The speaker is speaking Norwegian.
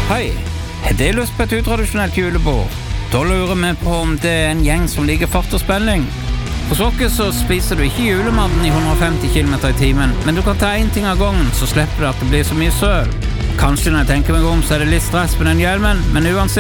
Hei, har du lyst på et utradisjonelt julebord? Da lurer vi på om det en gjeng som liker fart og spenning. Hos oss så spiser du ikke julematen i 150 km i timen, men du kan ta en ting av gangen, så slipper du at det blir så mye søl. Kanskje når jeg tenker meg om, så det litt stress med den hjelmen, men uansett